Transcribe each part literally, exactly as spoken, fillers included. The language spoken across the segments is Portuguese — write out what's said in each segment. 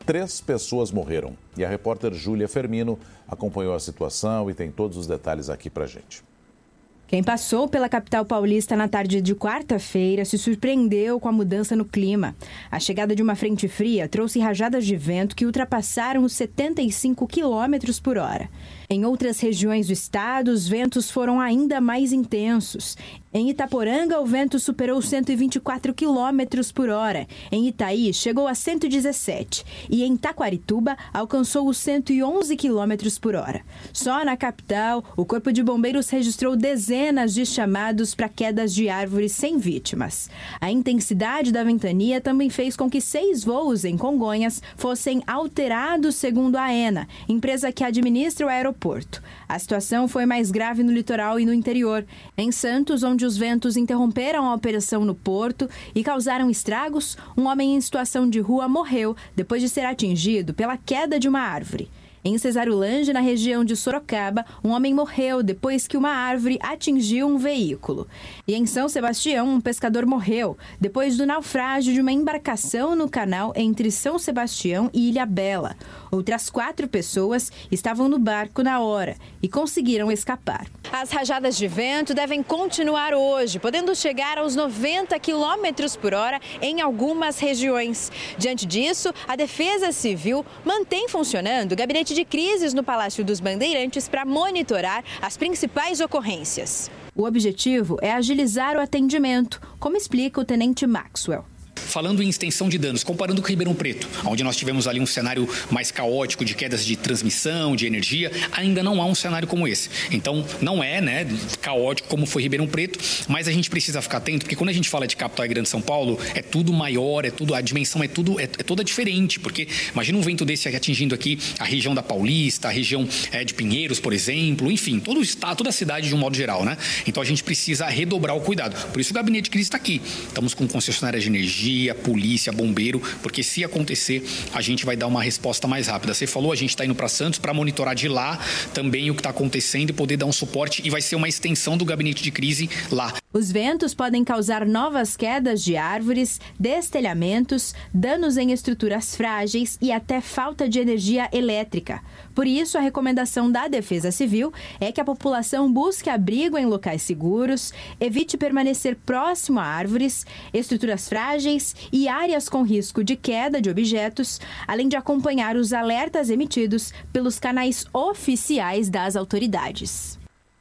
três pessoas morreram. E a repórter Júlia Fermino acompanhou a situação e tem todos os detalhes aqui pra gente. Quem passou pela capital paulista na tarde de quarta-feira se surpreendeu com a mudança no clima. A chegada de uma frente fria trouxe rajadas de vento que ultrapassaram os setenta e cinco quilômetros por hora. Em outras regiões do estado, os ventos foram ainda mais intensos. Em Itaporanga, o vento superou cento e vinte e quatro quilômetros por hora. Em Itaí, chegou a cento e dezessete. E em Taquarituba, alcançou os cento e onze quilômetros por hora. Só na capital, o Corpo de Bombeiros registrou dezenas de chamados para quedas de árvores sem vítimas. A intensidade da ventania também fez com que seis voos em Congonhas fossem alterados, segundo a AENA, empresa que administra o aeroporto. A situação foi mais grave no litoral e no interior. Em Santos, onde os ventos interromperam a operação no porto e causaram estragos, um homem em situação de rua morreu depois de ser atingido pela queda de uma árvore. Em Cesarolândia, na região de Sorocaba, um homem morreu depois que uma árvore atingiu um veículo. E em São Sebastião, um pescador morreu depois do naufrágio de uma embarcação no canal entre São Sebastião e Ilhabela. Outras quatro pessoas estavam no barco na hora e conseguiram escapar. As rajadas de vento devem continuar hoje, podendo chegar aos noventa quilômetros por hora em algumas regiões. Diante disso, a Defesa Civil mantém funcionando o gabinete de crises no Palácio dos Bandeirantes para monitorar as principais ocorrências. O objetivo é agilizar o atendimento, como explica o tenente Maxwell. Falando em extensão de danos, comparando com Ribeirão Preto, onde nós tivemos ali um cenário mais caótico de quedas de transmissão, de energia, ainda não há um cenário como esse. Então, não é, né, caótico como foi Ribeirão Preto, mas a gente precisa ficar atento, porque quando a gente fala de capital e Grande São Paulo, é tudo maior, é tudo, a dimensão é tudo, é, é toda diferente, porque imagina um vento desse atingindo aqui a região da Paulista, a região é, de Pinheiros, por exemplo, enfim, todo o estado, toda a cidade de um modo geral, né? Então a gente precisa redobrar o cuidado. Por isso o gabinete de crise está aqui. Estamos com concessionária de energia, polícia, bombeiro, porque se acontecer, a gente vai dar uma resposta mais rápida. Você falou, a gente está indo para Santos para monitorar de lá também o que está acontecendo e poder dar um suporte, e vai ser uma extensão do gabinete de crise lá. Os ventos podem causar novas quedas de árvores, destelhamentos, danos em estruturas frágeis e até falta de energia elétrica. Por isso, a recomendação da Defesa Civil é que a população busque abrigo em locais seguros, evite permanecer próximo a árvores, estruturas frágeis e áreas com risco de queda de objetos, além de acompanhar os alertas emitidos pelos canais oficiais das autoridades.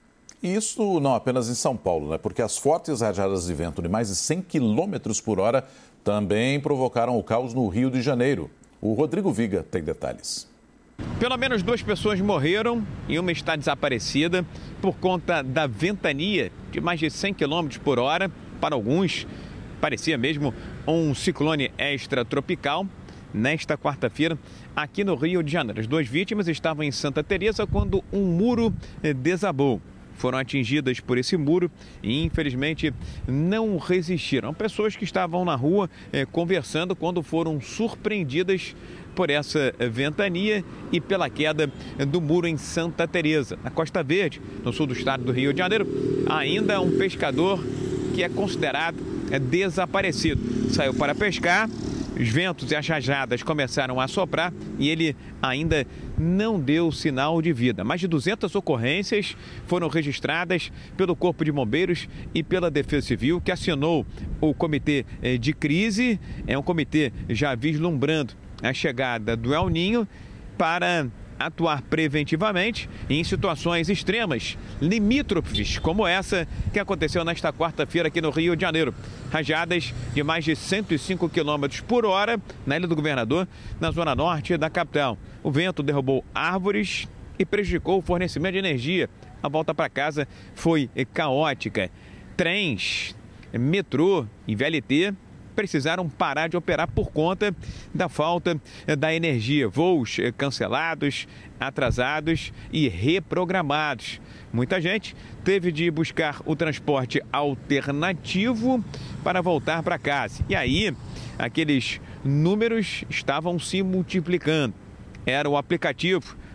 E isso não apenas em São Paulo, né? Porque as fortes rajadas de vento de mais de cem quilômetros por hora também provocaram o caos no Rio de Janeiro. O Rodrigo Viga tem detalhes. Pelo menos duas pessoas morreram e uma está desaparecida por conta da ventania de mais de cem quilômetros por hora. Para alguns, parecia mesmo um ciclone extratropical. Nesta quarta-feira, aqui no Rio de Janeiro, as duas vítimas estavam em Santa Teresa quando um muro desabou. Foram atingidas por esse muro e, infelizmente, não resistiram. Pessoas que estavam na rua eh, conversando quando foram surpreendidas por essa ventania e pela queda do muro em Santa Teresa, na Costa Verde, no sul do estado do Rio de Janeiro. Ainda um pescador que é considerado é, desaparecido. Saiu para pescar, os ventos e as rajadas começaram a soprar e ele ainda não deu sinal de vida. Mais de duzentas ocorrências foram registradas pelo Corpo de Bombeiros e pela Defesa Civil, que acionou o comitê de crise. É um comitê já vislumbrando a chegada do El Niño para atuar preventivamente em situações extremas, limítrofes, como essa que aconteceu nesta quarta-feira aqui no Rio de Janeiro. Rajadas de mais de cento e cinco quilômetros por hora na Ilha do Governador, na zona norte da capital. O vento derrubou árvores e prejudicou o fornecimento de energia. A volta para casa foi caótica. Trens, metrô e V L T precisaram parar de operar por conta da falta da energia. Voos cancelados, atrasados e reprogramados. Muita gente teve de buscar o transporte alternativo para voltar para casa. E aí, aqueles números estavam se multiplicando. Era o aplicativo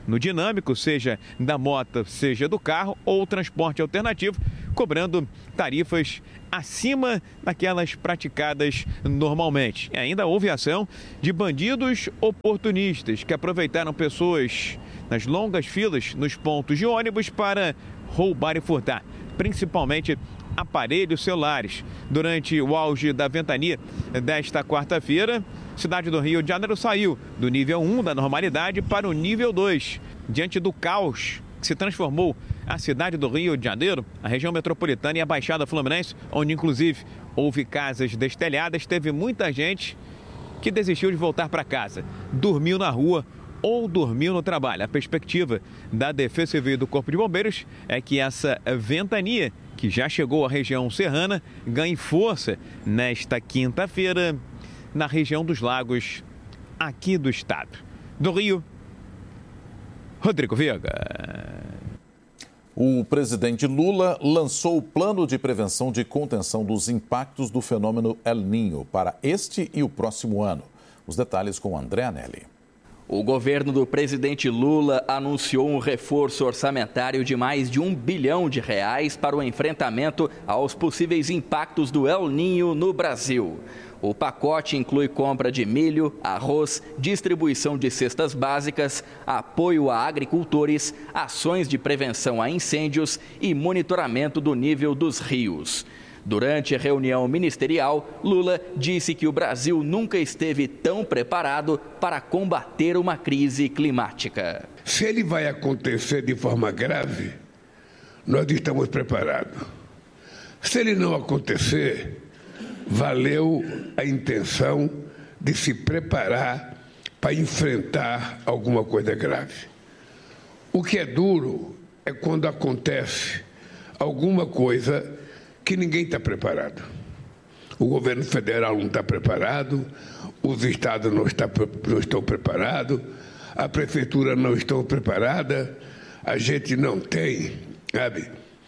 no dinâmico, seja da moto, seja do carro ou transporte alternativo, cobrando tarifas acima daquelas praticadas normalmente. E ainda houve ação de bandidos oportunistas que aproveitaram pessoas nas longas filas nos pontos de ônibus para roubar e furtar, principalmente aparelhos celulares. Durante o auge da ventania desta quarta-feira, a cidade do Rio de Janeiro saiu do nível um da normalidade para o nível dois. Diante do caos que se transformou a cidade do Rio de Janeiro, a região metropolitana e a Baixada Fluminense, onde inclusive houve casas destelhadas, teve muita gente que desistiu de voltar para casa, dormiu na rua ou dormiu no trabalho. A perspectiva da Defesa Civil e do Corpo de Bombeiros é que essa ventania, que já chegou à região serrana, ganhe força nesta quinta-feira na região dos lagos aqui do estado. Do Rio, Rodrigo Viga. O presidente Lula lançou o plano de prevenção de contenção dos impactos do fenômeno El Niño para este e o próximo ano. Os detalhes com André Anelli. O governo do presidente Lula anunciou um reforço orçamentário de mais de um bilhão de reais para o enfrentamento aos possíveis impactos do El Niño no Brasil. O pacote inclui compra de milho, arroz, distribuição de cestas básicas, apoio a agricultores, ações de prevenção a incêndios e monitoramento do nível dos rios. Durante a reunião ministerial, Lula disse que o Brasil nunca esteve tão preparado para combater uma crise climática. Se ele vai acontecer de forma grave, nós estamos preparados. Se ele não acontecer, valeu a intenção de se preparar para enfrentar alguma coisa grave. O que é duro é quando acontece alguma coisa que ninguém está preparado. O governo federal não está preparado, os estados não, está, não estão preparados, a prefeitura não está preparada, a gente não tem, sabe,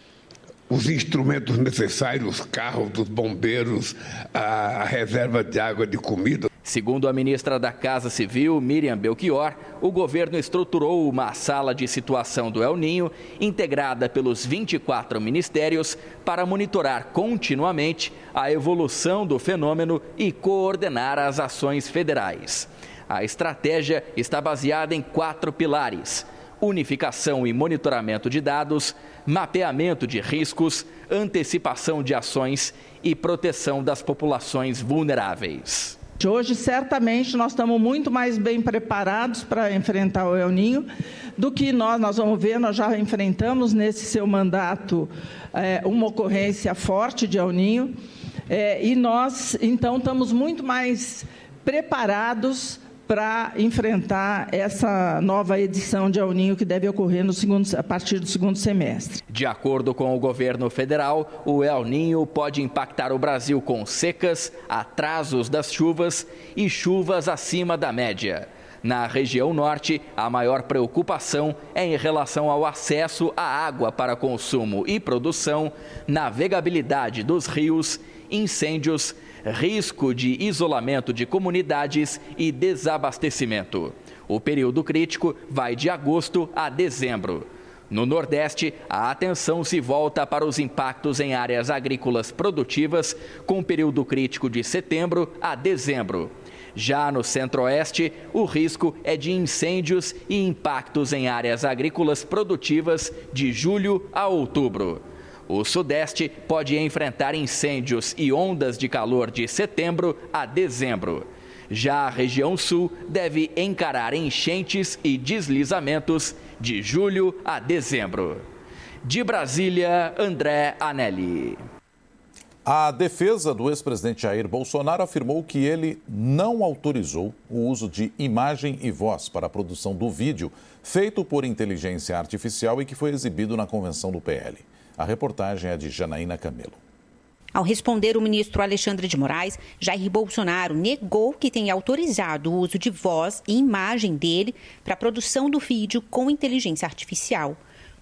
os instrumentos necessários, os carros dos bombeiros, a, a reserva de água, de comida. Segundo a ministra da Casa Civil, Miriam Belchior, o governo estruturou uma sala de situação do El Niño, integrada pelos vinte e quatro ministérios, para monitorar continuamente a evolução do fenômeno e coordenar as ações federais. A estratégia está baseada em quatro pilares: unificação e monitoramento de dados, mapeamento de riscos, antecipação de ações e proteção das populações vulneráveis. Hoje, certamente, nós estamos muito mais bem preparados para enfrentar o El Niño do que nós, nós vamos ver, nós já enfrentamos nesse seu mandato é, uma ocorrência forte de El Niño, é, e nós, então, estamos muito mais preparados para enfrentar essa nova edição de El Niño que deve ocorrer no segundo, a partir do segundo semestre. De acordo com o governo federal, o El Niño pode impactar o Brasil com secas, atrasos das chuvas e chuvas acima da média. Na região norte, a maior preocupação é em relação ao acesso à água para consumo e produção, navegabilidade dos rios, incêndios, risco de isolamento de comunidades e desabastecimento. O período crítico vai de agosto a dezembro. No Nordeste, a atenção se volta para os impactos em áreas agrícolas produtivas, com período crítico de setembro a dezembro. Já no Centro-Oeste, o risco é de incêndios e impactos em áreas agrícolas produtivas de julho a outubro. O Sudeste pode enfrentar incêndios e ondas de calor de setembro a dezembro. Já a região Sul deve encarar enchentes e deslizamentos de julho a dezembro. De Brasília, André Anelli. A defesa do ex-presidente Jair Bolsonaro afirmou que ele não autorizou o uso de imagem e voz para a produção do vídeo feito por inteligência artificial e que foi exibido na convenção do P L. A reportagem é de Janaína Camelo. Ao responder o ministro Alexandre de Moraes, Jair Bolsonaro negou que tenha autorizado o uso de voz e imagem dele para a produção do vídeo com inteligência artificial.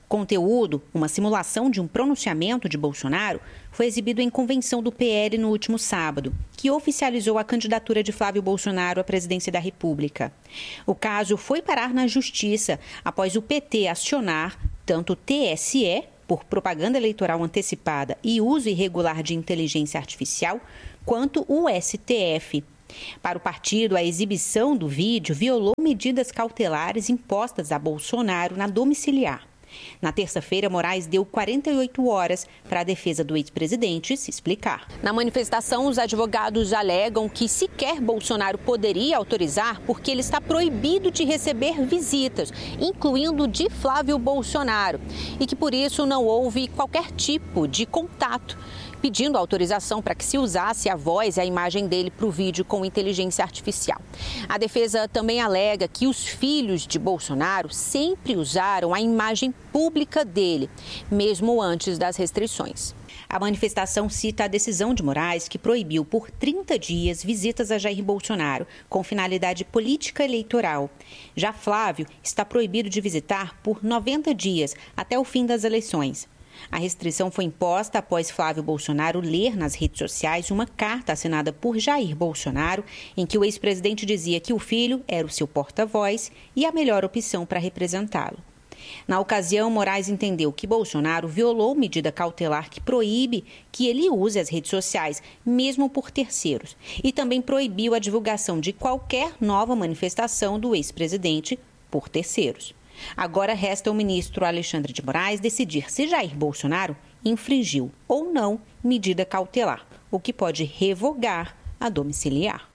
O conteúdo, uma simulação de um pronunciamento de Bolsonaro, foi exibido em convenção do P L no último sábado, que oficializou a candidatura de Flávio Bolsonaro à presidência da República. O caso foi parar na Justiça após o P T acionar tanto o T S E, por propaganda eleitoral antecipada e uso irregular de inteligência artificial, quanto o S T F. Para o partido, a exibição do vídeo violou medidas cautelares impostas a Bolsonaro na domiciliar. Na terça-feira, Moraes deu quarenta e oito horas para a defesa do ex-presidente se explicar. Na manifestação, os advogados alegam que sequer Bolsonaro poderia autorizar porque ele está proibido de receber visitas, incluindo de Flávio Bolsonaro, e que por isso não houve qualquer tipo de contato, pedindo autorização para que se usasse a voz e a imagem dele para o vídeo com inteligência artificial. A defesa também alega que os filhos de Bolsonaro sempre usaram a imagem pública dele, mesmo antes das restrições. A manifestação cita a decisão de Moraes, que proibiu por trinta dias visitas a Jair Bolsonaro, com finalidade política eleitoral. Já Flávio está proibido de visitar por noventa dias, até o fim das eleições. A restrição foi imposta após Flávio Bolsonaro ler nas redes sociais uma carta assinada por Jair Bolsonaro, em que o ex-presidente dizia que o filho era o seu porta-voz e a melhor opção para representá-lo. Na ocasião, Moraes entendeu que Bolsonaro violou medida cautelar que proíbe que ele use as redes sociais, mesmo por terceiros, e também proibiu a divulgação de qualquer nova manifestação do ex-presidente por terceiros. Agora resta ao ministro Alexandre de Moraes decidir se Jair Bolsonaro infringiu ou não medida cautelar, o que pode revogar a domiciliar.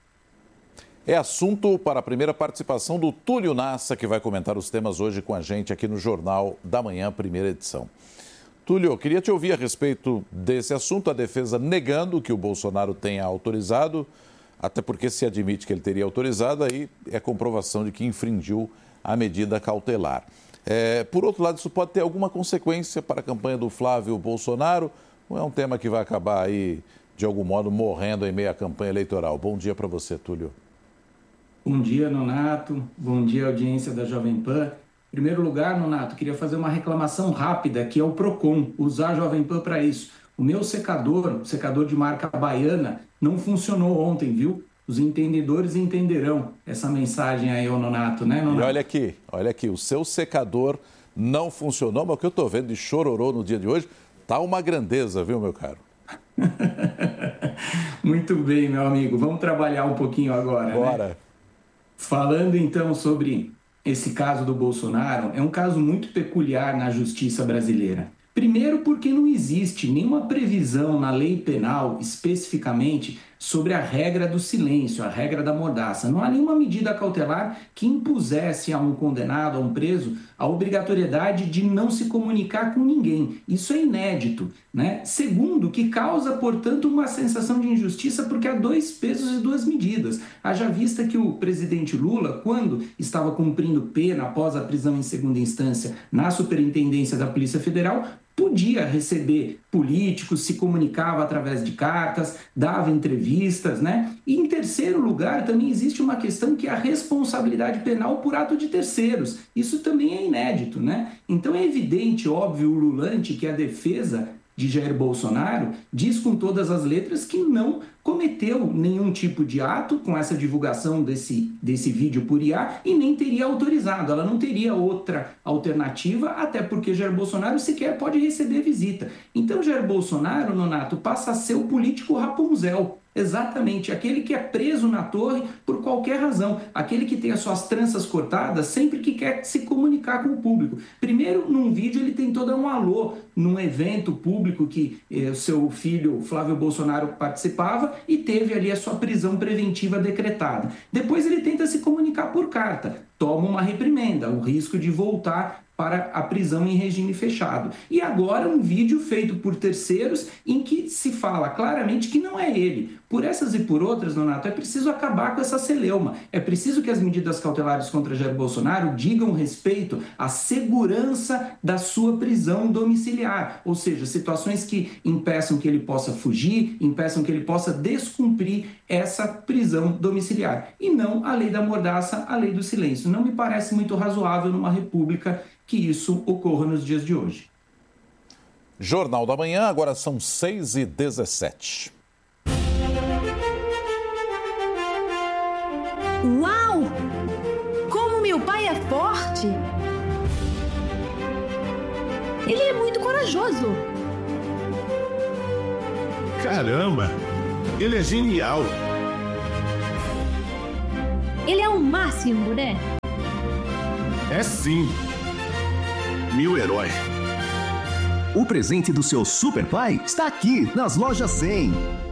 É assunto para a primeira participação do Túlio Nassa, que vai comentar os temas hoje com a gente aqui no Jornal da Manhã, primeira edição. Túlio, eu queria te ouvir a respeito desse assunto, a defesa negando que o Bolsonaro tenha autorizado, até porque se admite que ele teria autorizado, aí é comprovação de que infringiu a medida cautelar. É, por outro lado, isso pode ter alguma consequência para a campanha do Flávio Bolsonaro, ou é um tema que vai acabar aí, de algum modo, morrendo em meio à campanha eleitoral? Bom dia para você, Túlio. Bom dia, Nonato. Bom dia, audiência da Jovem Pan. Em primeiro lugar, Nonato, queria fazer uma reclamação rápida, que é o Procon, usar a Jovem Pan para isso. O meu secador, o secador de marca Baiana, não funcionou ontem, viu? Os entendedores entenderão essa mensagem aí, ô Nonato, né, Nonato? E olha aqui, olha aqui, o seu secador não funcionou, mas o que eu estou vendo de chororô no dia de hoje tá uma grandeza, viu, meu caro? Muito bem, meu amigo. Vamos trabalhar um pouquinho agora, Bora. né? Falando, então, sobre esse caso do Bolsonaro, é um caso muito peculiar na justiça brasileira. Primeiro, porque não existe nenhuma previsão na lei penal, especificamente, sobre a regra do silêncio, a regra da mordaça. Não há nenhuma medida cautelar que impusesse a um condenado, a um preso, a obrigatoriedade de não se comunicar com ninguém. Isso é inédito, né? Segundo, que causa, portanto, uma sensação de injustiça, porque há dois pesos e duas medidas. Haja vista que o presidente Lula, quando estava cumprindo pena após a prisão em segunda instância na Superintendência da Polícia Federal, podia receber políticos, se comunicava através de cartas, dava entrevistas, né? E em terceiro lugar, também existe uma questão que é a responsabilidade penal por ato de terceiros. Isso também é inédito, né? Então é evidente, óbvio, ululante que a defesa de Jair Bolsonaro diz com todas as letras que não cometeu nenhum tipo de ato com essa divulgação desse, desse vídeo por I A e nem teria autorizado. Ela não teria outra alternativa, até porque Jair Bolsonaro sequer pode receber visita. Então Jair Bolsonaro, Nonato, passa a ser o político Rapunzel. Exatamente, aquele que é preso na torre por qualquer razão, aquele que tem as suas tranças cortadas sempre que quer se comunicar com o público. Primeiro, num vídeo ele tentou dar um alô num evento público que eh, o seu filho Flávio Bolsonaro participava e teve ali a sua prisão preventiva decretada. Depois ele tenta se comunicar por carta, toma uma reprimenda, o risco de voltar para a prisão em regime fechado. E agora um vídeo feito por terceiros em que se fala claramente que não é ele. Por essas e por outras, Nonato, é preciso acabar com essa celeuma. É preciso que as medidas cautelares contra Jair Bolsonaro digam respeito à segurança da sua prisão domiciliar. Ou seja, situações que impeçam que ele possa fugir, impeçam que ele possa descumprir essa prisão domiciliar. E não a lei da mordaça, a lei do silêncio. Não me parece muito razoável numa república que isso ocorra nos dias de hoje. Jornal da Manhã, agora são seis e dezessete. Uau! Como meu pai é forte! Ele é muito corajoso. Caramba! Ele é genial! Ele é o máximo, né? É sim! Meu herói! O presente do seu super pai está aqui nas lojas cem.